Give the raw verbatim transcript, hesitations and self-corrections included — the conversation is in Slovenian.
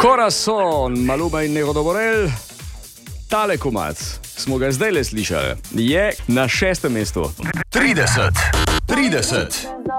Corazon, Maluma in Nego Doborel, tale komac, smo ga zdaj le slišali, je na šestem mestu. trideset, trideset.